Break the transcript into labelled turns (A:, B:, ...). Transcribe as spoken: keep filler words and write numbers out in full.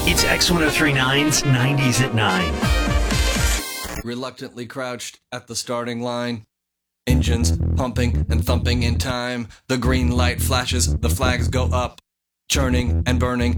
A: It's X one oh three point nine's nineties at nine.
B: Reluctantly crouched at the starting line. Engines pumping and thumping in time. The green light flashes, the flags go up. Churning and burning,